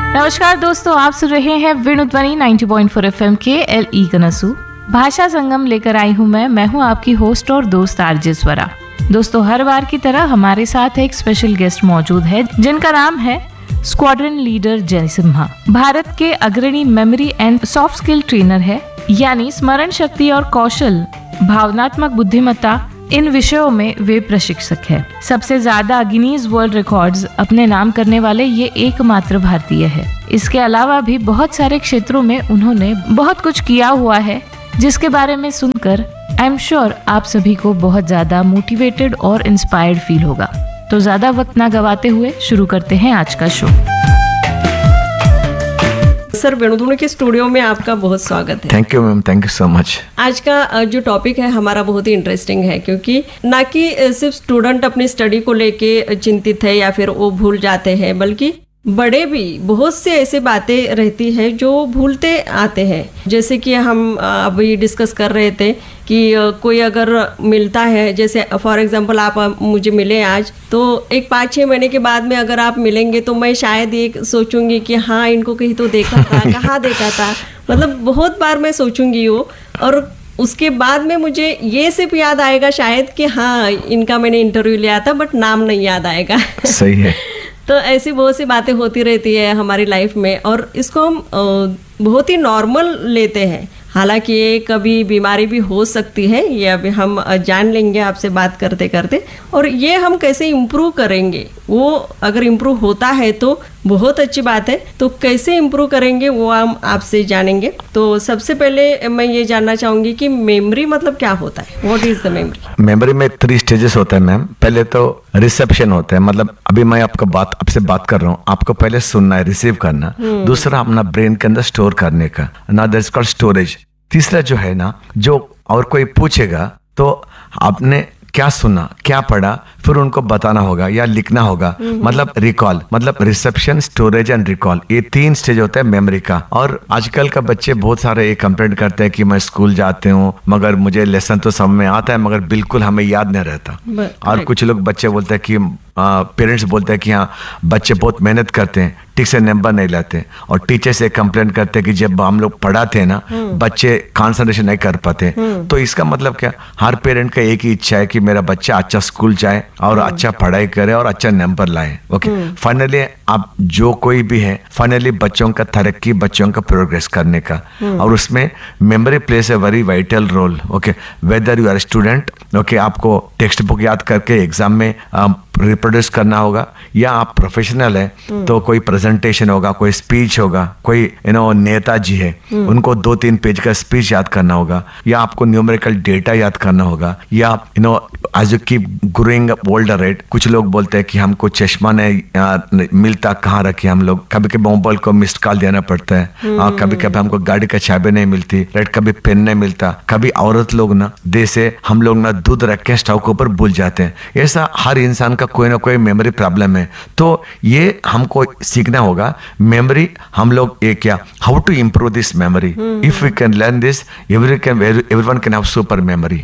नमस्कार दोस्तों, आप सुन रहे हैं वेणुध्वनि 90.4 FM के LE कनसू भाषा संगम लेकर आई हूँ मैं हूँ आपकी होस्ट और दोस्त आरजे स्वरा। दोस्तों, हर बार की तरह हमारे साथ एक स्पेशल गेस्ट मौजूद है जिनका नाम है स्क्वाड्रन लीडर जय सिम्हा। भारत के अग्रणी memory and soft skill trainer है, यानी स्मरण शक्ति और कौशल, भावनात्मक बुद्धिमत्ता, इन विषयों में वे प्रशिक्षक है। सबसे ज्यादा गिनीज वर्ल्ड रिकॉर्ड्स अपने नाम करने वाले ये एकमात्र भारतीय है। इसके अलावा भी बहुत सारे क्षेत्रों में उन्होंने बहुत कुछ किया हुआ है, जिसके बारे में सुनकर आई एम श्योर आप सभी को बहुत ज्यादा मोटिवेटेड और इंस्पायर्ड फील होगा। तो ज्यादा वक्त ना गवाते हुए शुरू करते हैं आज का शो। सर, वेणुध्वनि के स्टूडियो में आपका बहुत स्वागत है। Thank you ma'am, thank you so much. आज का जो टॉपिक है हमारा बहुत ही इंटरेस्टिंग है, क्योंकि ना कि सिर्फ स्टूडेंट अपनी स्टडी को लेके चिंतित है या फिर वो भूल जाते हैं, बल्कि बड़े भी बहुत से ऐसे बातें रहती है जो भूलते आते हैं। जैसे कि हम अभी डिस्कस कर रहे थे कि कोई अगर मिलता है, जैसे फॉर एग्जांपल आप मुझे मिले आज, तो एक 5-6 महीने के बाद में अगर आप मिलेंगे तो मैं शायद ये सोचूंगी कि हाँ, इनको कहीं तो देखा था, कहाँ देखा था, मतलब बहुत बार मैं सोचूंगी वो। और उसके बाद में मुझे ये सिर्फ याद आएगा शायद कि हाँ, इनका मैंने इंटरव्यू लिया था, बट नाम नहीं याद आएगा। सही है। तो ऐसी बहुत सी बातें होती रहती है हमारी लाइफ में, और इसको हम बहुत ही नॉर्मल लेते हैं। हालांकि ये कभी बीमारी भी हो सकती है, ये अभी हम जान लेंगे आपसे बात करते करते। और ये हम कैसे इम्प्रूव करेंगे, वो अगर इम्प्रूव होता है तो बहुत अच्छी बात है। तो कैसे इम्प्रूव करेंगे वो हम आपसे जानेंगे। तो सबसे पहले मैं ये जानना चाहूँगी कि मेमोरी मतलब क्या होता है, what is the memory? Memory में 3 स्टेजेस होते हैं मैम। पहले तो रिसेप्शन होता है, मतलब अभी मैं आपसे बात कर रहा हूँ, आपको पहले सुनना है, रिसीव करना। दूसरा अपना ब्रेन के अंदर स्टोर करने का, ना दैट इज कॉल्ड स्टोरेज। तीसरा जो है ना, जो और कोई पूछेगा तो आपने क्या सुना, क्या पढ़ा, फिर उनको बताना होगा या लिखना होगा, मतलब रिकॉल, मतलब रिसेप्शन, स्टोरेज एंड रिकॉल। ये 3 स्टेज होता है मेमोरी का। और आजकल का बच्चे बहुत सारे ये कंप्लेंट करते हैं कि मैं स्कूल जाते हूँ मगर मुझे लेसन तो समझ में आता है मगर बिल्कुल हमें याद नहीं रहता। और कुछ लोग बच्चे बोलते हैं कि पेरेंट्स बोलते हैं कि हाँ, बच्चे बहुत मेहनत करते हैं, ठीक से नंबर नहीं लाते। और टीचर से कंप्लेंट करते हैं कि जब हम लोग पढ़ाते हैं ना, बच्चे कंसंट्रेशन नहीं कर पाते। तो इसका मतलब क्या, हर पेरेंट का एक ही इच्छा है कि मेरा बच्चा अच्छा स्कूल जाए और अच्छा पढ़ाई करे और अच्छा नंबर लाए। ओके, फाइनली आप जो कोई भी है, फाइनली बच्चों का तरक्की, बच्चों का प्रोग्रेस करने का, और उसमें memory place a very vital role. Okay, whether you are student, okay, आपको टेक्स्ट बुक याद करके एग्जाम में रिप्रोड्यूस करना होगा, या आप प्रोफेशनल है तो कोई प्रेजेंटेशन होगा, कोई स्पीच होगा, कोई नेताजी है उनको 2-3 पेज का स्पीच याद करना होगा, या आपको न्यूमेरिकल डेटा याद करना होगा, या as you keep growing older right, कुछ लोग बोलते हैं कि हमको चश्मा नहीं मिलता, कहाँ रखे हम लोग, कभी कभी मोबाइल को मिस्ड कॉल देना पड़ता है, कभी कभी हमको गाड़ी का चाबी नहीं मिलती राइट, कभी पेन नहीं मिलता, कभी औरत लोग ना दे से हम लोग ना दूध रख के स्टोव के ऊपर भूल जाते हैं। ऐसा हर इंसान का कोई ना कोई मेमोरी प्रॉब्लम है। तो ये हमको सीखना होगा मेमोरी, हम लोग ये क्या, how to improve this memory. If we can learn this, everyone can have super memory.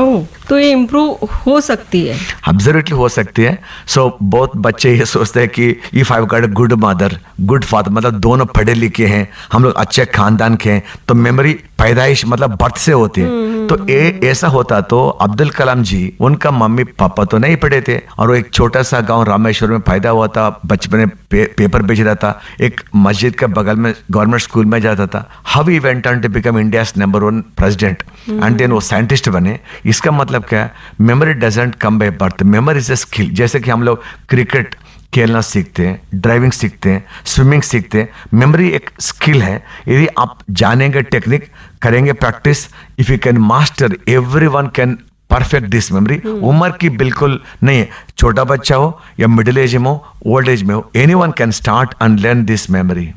तो ये इम्प्रूव हो सकती है, एब्सोल्युटली हो सकती है। सो बहुत बच्चे ये सोचते हैं कि if I got a good mother, good father, मतलब दोनों पढ़े लिखे हैं, हम लोग अच्छे खानदान के हैं, तो मेमोरी पैदाइश मतलब बर्थ से होती है। तो ऐसा होता तो अब्दुल कलाम जी, उनका मम्मी पापा तो नहीं पढ़े थे, और वो एक छोटा सा गांव रामेश्वर में पैदा हुआ था, बचपन में पेपर बेच रहा था, एक मस्जिद के बगल में गवर्नमेंट स्कूल में जाता था। How he went on to become India's number 1 president, and then वो साइंटिस्ट बने। इसका मतलब क्या है, memory doesn't come by birth, memory is a skill. जैसे कि हम लोग क्रिकेट खेलना सीखते हैं, ड्राइविंग सीखते हैं, स्विमिंग सीखते हैं, मेमोरी एक स्किल है। यदि आप जानेंगे, टेक्निक करेंगे, practice, if you can master, everyone can perfect this memory. उम्र की बिल्कुल नहीं है, छोटा बच्चा हो या मिडिल एज में हो, ओल्ड एज में हो, anyone can start and learn this memory.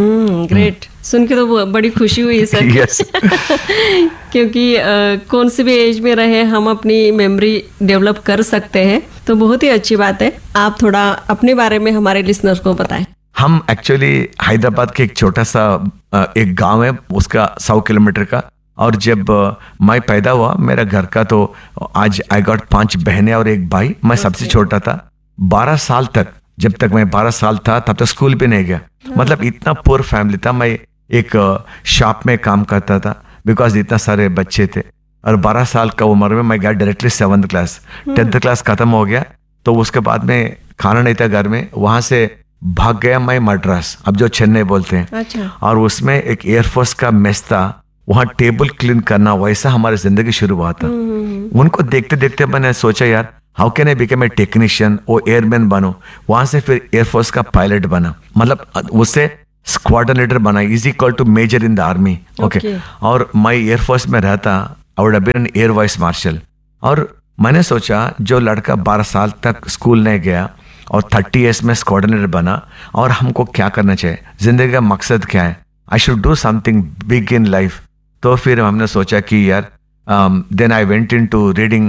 Great, सुन के तो बड़ी खुशी हुई सर। yes. क्योंकि कौन सी भी एज में रहे हम अपनी मेमोरी डेवलप कर सकते हैं, तो बहुत ही अच्छी बात है। आप थोड़ा अपने बारे में हमारे लिसनर्स को बताएं। हम एक्चुअली हैदराबाद के एक छोटा सा एक गांव है, उसका 100 किलोमीटर का, और जब मैं पैदा हुआ, मेरा घर का तो आज आई गॉट 5 बहनें और 1 भाई, मैं सबसे छोटा था। 12 साल तक, जब तक मैं 12 साल था तब तक स्कूल भी नहीं गया। मतलब इतना पुअर फैमिली था। मैं एक शॉप में काम करता था बिकॉज इतना सारे बच्चे थे, और 12 साल का उम्र में मैं गया directly 7th class. 10th class खत्म हो गया तो उसके बाद में खाना नहीं था घर में, वहां से भाग गया मैं मद्रास, अब जो चेन्नई बोलते हैं। अच्छा। और उसमें एक एयरफोर्स का मेस था, वहाँ टेबल क्लीन करना, वैसा हमारी जिंदगी शुरू हुआ था। उनको देखते देखते मैंने सोचा यार how can I become a technician, वो एयरमैन बनो। वहां से फिर एयरफोर्स का पायलट बना, मतलब उससे स्क्वाड्रन लीडर बना, is equal to measure in the army. Okay. और मैं एयरफोर्स में रहता, I would have been an air vice marshal. और मैंने सोचा जो लड़का 12 साल तक स्कूल नहीं गया और 30 ईयर्स में स्क्वाड्रन लीडर बना, और हमको क्या करना चाहिए, जिंदगी का मकसद क्या है, I should do something big in life. तो फिर हमने सोचा कि यार then I went into reading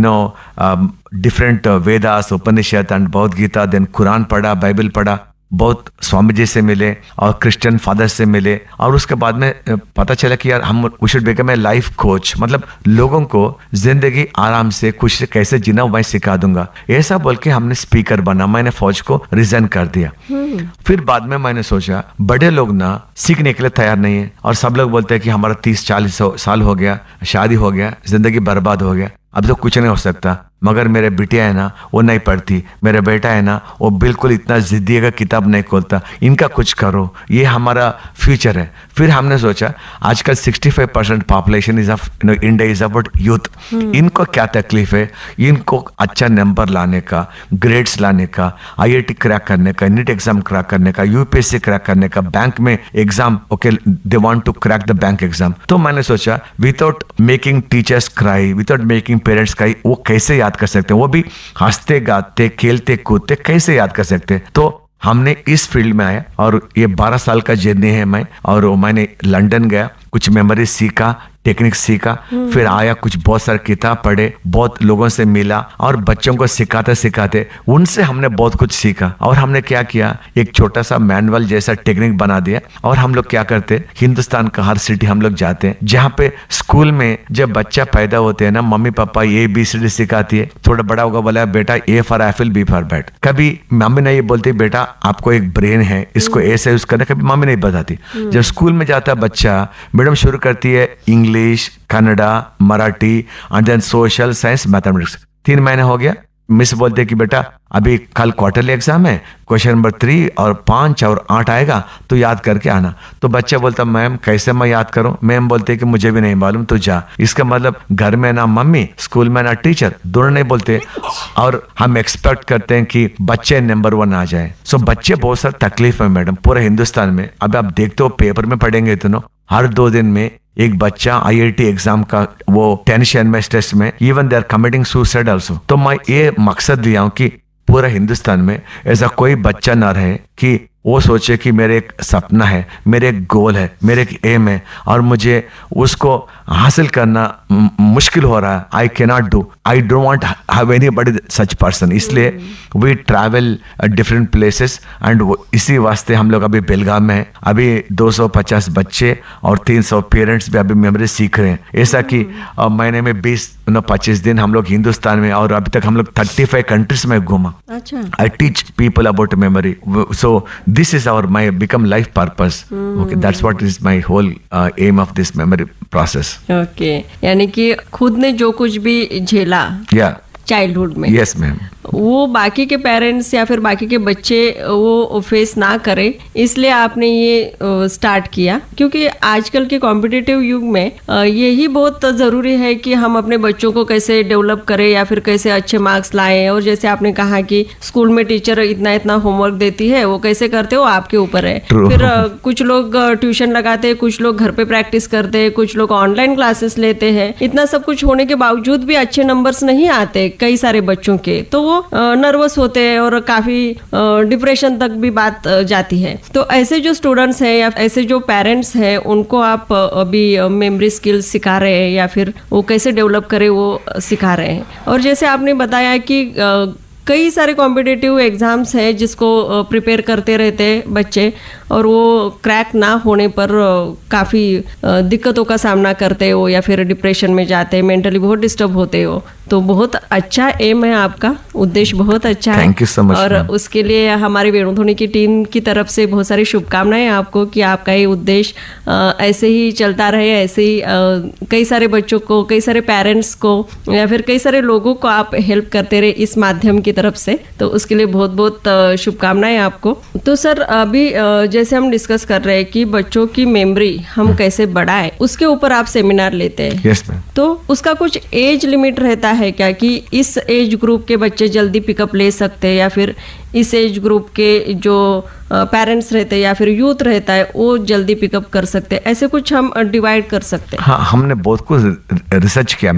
different Vedas, Upanishad and Bhagavad Gita, then Quran पढ़ा, बाइबल पढ़ा, बहुत स्वामी जी से मिले और क्रिश्चियन फादर से मिले, और उसके बाद में पता चला कि यार हम we should become a life coach, मतलब लोगों को जिंदगी आराम से खुश से कैसे जीना मैं सिखा दूंगा। ऐसा बोल के हमने स्पीकर बना, मैंने फौज को रिजाइन कर दिया। फिर बाद में मैंने सोचा बड़े लोग ना सीखने के लिए तैयार नहीं है, और सब लोग बोलते हैं कि हमारा 30-40 साल हो गया, शादी हो गया, जिंदगी बर्बाद हो गया, अब तो कुछ नहीं हो सकता। मगर मेरे बिटिया है ना वो नहीं पढ़ती, मेरा बेटा है ना वो बिल्कुल इतना जिद्दी है कि किताब नहीं खोलता, इनका कुछ करो, ये हमारा फ्यूचर है। फिर हमने सोचा आजकल 65% population is of India is about youth, इनको क्या तकलीफ है, इनको अच्छा नंबर लाने का, ग्रेड्स लाने का, IIT क्रैक करने का, नीट एग्जाम क्रैक करने का, UPSC क्रैक करने का, बैंक में exam, okay they want to crack the bank exam. तो मैंने सोचा without making teachers cry, without making parents cry, वो कैसे याद कर सकते हैं, वो भी हंसते गाते खेलते कूदते कैसे याद कर सकते हैं। तो हमने इस फील्ड में आया, और ये 12 साल का जर्नी है मैं, और मैंने लंदन गया, कुछ मेमोरी सीखा, टेक्निक सीखा, फिर आया, कुछ बहुत सारे किताब पढ़े, बहुत लोगों से मिला, और बच्चों को सिखाते सिखाते उनसे हमने बहुत कुछ सीखा। और हमने क्या किया, एक छोटा सा मैनुअल जैसा टेक्निक बना दिया। और हम लोग क्या करते, हिंदुस्तान का हर सिटी हम लोग जाते हैं, जहाँ पे स्कूल में जब बच्चा पैदा होते हैं ना, मम्मी पापा ABCD सिखाती है, थोड़ा बड़ा होगा बोला बेटा A for Apple, B for bat. कभी मम्मी नहीं बोलती बेटा आपको एक ब्रेन है, इसको ऐसे यूज करना, कभी मम्मी नहीं बताती। जब स्कूल में जाता है बच्चा, मैडम शुरू करती है English, Kannada, Marathi and then social science, mathematics. 3 महीने हो गया, मिस बोलते कि बेटा अभी कल क्वार्टरली एग्जाम है, क्वेश्चन नंबर 3 और 5 और 8 आएगा तो याद करके आना। तो बच्चा बोलता मैम कैसे मैं याद करूं, मैम बोलते कि मुझे भी नहीं मालूम, तो जा। इसका मतलब घर में ना मम्मी, स्कूल में ना टीचर, दोनों नहीं बोलते, और हम एक्सपेक्ट करते हैं कि बच्चे नंबर 1 आ जाए। सो बच्चे बहुत सारी तकलीफ है मैडम पूरे हिंदुस्तान में। अब आप देखते हो पेपर में पढ़ेंगे तो हर 2 दिन में एक बच्चा IIT एग्जाम का वो टेंशन में, स्ट्रेस में, even they are committing suicide also. तो मैं ये मकसद लिया हूं कि पूरा हिंदुस्तान में ऐसा कोई बच्चा ना रहे कि वो सोचे कि मेरे एक सपना है, मेरे एक गोल है, मेरे एक एम है, और मुझे उसको हासिल करना मुश्किल हो रहा है, I can not do, I don't want have anybody such person. इसलिए we travel different places, and इसी वास्ते हम लोग अभी बेलगाम में हैं। अभी 250 बच्चे और 300 पेरेंट्स भी अभी मेमोरी सीख रहे हैं। ऐसा कि महीने में 20-25 दिन हम लोग हिंदुस्तान में, और अभी तक हम लोग 35 कंट्रीज में घूमा। अच्छा। I teach people about memory, so this is my become life purpose. Okay, that's what is my whole aim of this memory process. Okay, यानी कि खुद ने जो कुछ भी झेला चाइल्डहुड में, यस मैम, वो बाकी के पेरेंट्स या फिर बाकी के बच्चे वो फेस ना करें, इसलिए आपने ये स्टार्ट किया। क्योंकि आजकल के कॉम्पिटिटिव युग में यही बहुत ज़रूरी है कि हम अपने बच्चों को कैसे डेवलप करें या फिर कैसे अच्छे मार्क्स लाएं। और जैसे आपने कहा कि स्कूल में टीचर इतना इतना होमवर्क देती है, वो कैसे करते हो आपके ऊपर है। फिर कुछ लोग ट्यूशन लगाते हैं, कुछ लोग घर पे प्रैक्टिस करते हैं, कुछ लोग ऑनलाइन क्लासेस लेते हैं। इतना सब कुछ होने के बावजूद भी अच्छे नंबर्स नहीं आते कई सारे बच्चों के, तो वो नर्वस होते हैं और काफी डिप्रेशन तक भी बात जाती है। तो ऐसे जो स्टूडेंट्स हैं या ऐसे जो पेरेंट्स हैं, उनको आप अभी मेमोरी स्किल्स सिखा रहे हैं या फिर वो कैसे डेवलप करें वो सिखा रहे हैं। और जैसे आपने बताया कि कई सारे कॉम्पिटिटिव एग्जाम्स हैं जिसको प्रिपेयर करते रहते हैं बच्चे, और वो क्रैक ना होने पर काफ़ी दिक्कतों का सामना करते हो या फिर डिप्रेशन में जाते हैं, मेंटली बहुत डिस्टर्ब होते हो। तो बहुत अच्छा एम है आपका, उद्देश्य बहुत अच्छा है। Thank you so much, और ma'am. उसके लिए हमारे वेणुध्वनि की टीम की तरफ से बहुत सारी शुभकामनाएं आपको कि आपका ये उद्देश्य ऐसे ही चलता रहे, ऐसे ही कई सारे बच्चों को, कई सारे पेरेंट्स को या फिर कई सारे लोगों को आप हेल्प करते रहे इस माध्यम की तरफ से। तो उसके लिए बहुत बहुत शुभकामनाएं आपको। तो सर अभी जैसे हम डिस्कस कर रहे हैं कि बच्चों की मेमोरी हम कैसे बढ़ाएं, उसके ऊपर आप सेमिनार लेते हैं। Yes ma'am. तो उसका कुछ एज लिमिट रहता है क्या कि इस एज ग्रुप के बच्चे जल्दी पिकअप ले सकते हैं, या फिर इस एज ग्रुप के जो पेरेंट्स रहते हैं या फिर यूथ रहता है वो जल्दी पिकअप कर सकते हैं, ऐसे कुछ हम डिवाइड कर सकते हैं? हाँ, हमने बहुत कुछ रिसर्च किया